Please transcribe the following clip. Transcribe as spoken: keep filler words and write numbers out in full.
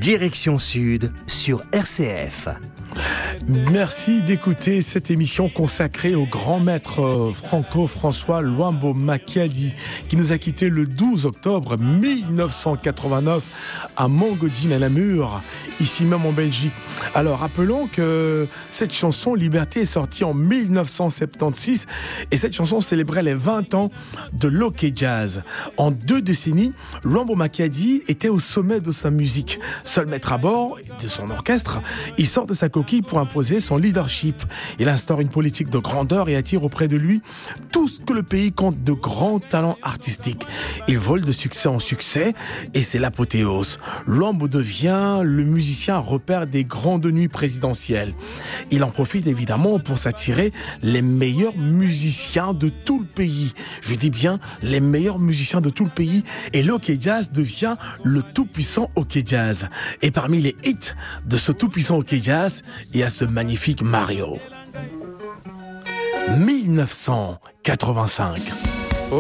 Direction Sud sur R C F. Merci d'écouter cette émission consacrée au grand maître franco-françois Luambo Makiadi, qui nous a quittés le douze octobre mille neuf cent quatre-vingt-neuf à Montgodine-à-Namur, ici même en Belgique. Alors rappelons que cette chanson Liberté est sortie en mille neuf cent soixante-seize et cette chanson célébrait les vingt ans de l'Ok Jazz. En deux décennies, Luambo Makiadi était au sommet de sa musique. Seul maître à bord de son orchestre, il sort de sa coquille pour imposer son leadership. Il instaure une politique de grandeur et attire auprès de lui tout ce que le pays compte de grands talents artistiques. Il vole de succès en succès et c'est l'apothéose. Luambo devient le musicien repère des grandes nuits présidentielles. Il en profite évidemment pour s'attirer les meilleurs musiciens de tout le pays. Je dis bien les meilleurs musiciens de tout le pays et l'Ok Jazz devient le tout-puissant Ok Jazz. Et parmi les hits de ce tout-puissant Ok Jazz, il y a ce magnifique Mario. mille neuf cent quatre-vingt-cinq.